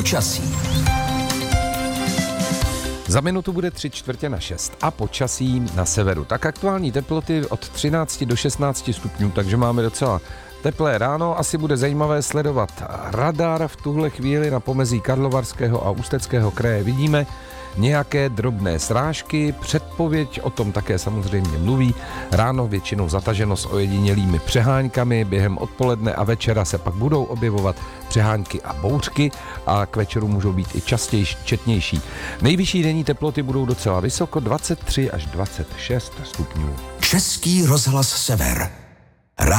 Počasí. Za minutu bude 5:45 a počasí na severu. Tak aktuální teploty od 13 do 16 stupňů, takže máme docela teplé ráno. Asi bude zajímavé sledovat radar. V tuhle chvíli na pomezí Karlovarského a Ústeckého kraje vidíme nějaké drobné srážky. Předpověď o tom také samozřejmě mluví. Ráno většinou zataženo s ojedinělými přeháňkami. Během odpoledne a večera se pak budou objevovat přehánky a bouřky a k večeru můžou být i četnější. Nejvyšší denní teploty budou docela vysoko, 23 až 26 stupňů. Český rozhlas Sever.